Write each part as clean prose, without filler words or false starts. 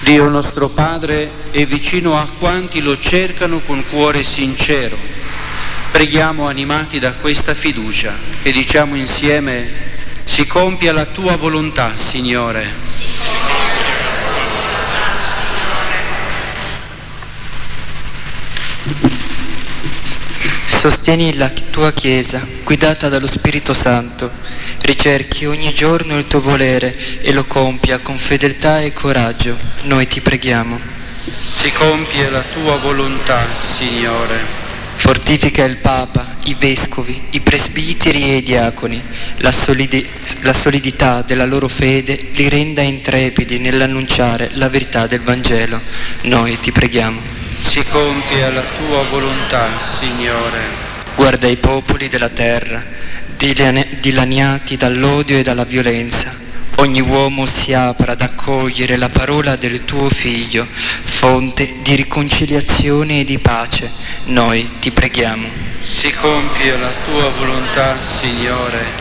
Dio nostro Padre è vicino a quanti lo cercano con cuore sincero. Preghiamo animati da questa fiducia e diciamo insieme: si compia la tua volontà, Signore. Sostieni la tua Chiesa, guidata dallo Spirito Santo. Ricerchi ogni giorno il tuo volere e lo compia con fedeltà e coraggio. Noi ti preghiamo. Si compie la tua volontà, Signore. Fortifica il Papa, i Vescovi, i presbiteri e i diaconi. La solidità della loro fede li renda intrepidi nell'annunciare la verità del Vangelo. Noi ti preghiamo. Si compie la tua volontà, Signore. Guarda i popoli della terra, dilaniati dall'odio e dalla violenza. Ogni uomo si apra ad accogliere la parola del tuo Figlio, fonte di riconciliazione e di pace. Noi ti preghiamo. Si compie la tua volontà, Signore.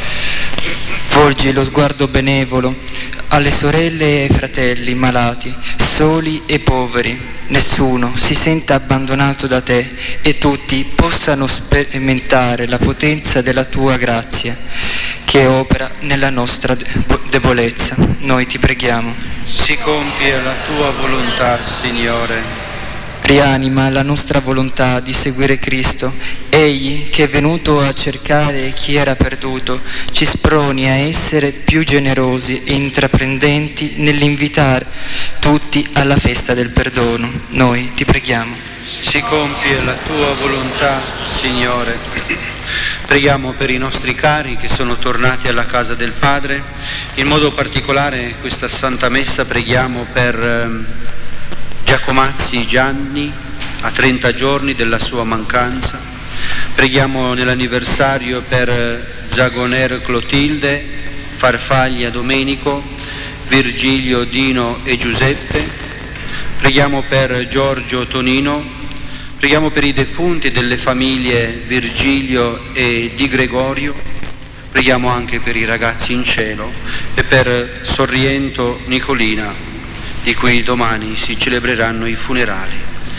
Volgi lo sguardo benevolo alle sorelle e ai fratelli malati, soli e poveri. Nessuno si senta abbandonato da te e tutti possano sperimentare la potenza della tua grazia che opera nella nostra debolezza. Noi ti preghiamo. Si compie la tua volontà, Signore. Rianima la nostra volontà di seguire Cristo. Egli, che è venuto a cercare chi era perduto, ci sproni a essere più generosi e intraprendenti nell'invitare tutti alla festa del perdono. Noi ti preghiamo. Si compie la tua volontà, Signore. Preghiamo per i nostri cari che sono tornati alla casa del Padre. In modo particolare questa Santa Messa preghiamo per Giacomazzi Gianni, a 30 giorni della sua mancanza. Preghiamo nell'anniversario per Zagoner Clotilde, Farfaglia Domenico, Virgilio Dino e Giuseppe. Preghiamo per Giorgio Tonino. Preghiamo per i defunti delle famiglie Virgilio e Di Gregorio. Preghiamo anche per i ragazzi in cielo e per Sorriento Nicolina, di cui domani si celebreranno i funerali.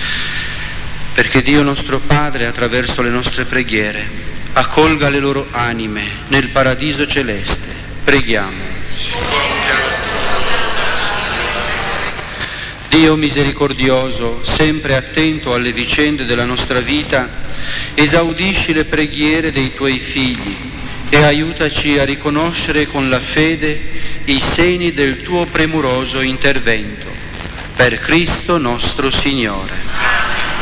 Perché Dio nostro Padre, attraverso le nostre preghiere, accolga le loro anime nel paradiso celeste. Preghiamo. Dio misericordioso, sempre attento alle vicende della nostra vita, esaudisci le preghiere dei tuoi figli e aiutaci a riconoscere con la fede i segni del tuo premuroso intervento. Per Cristo nostro Signore.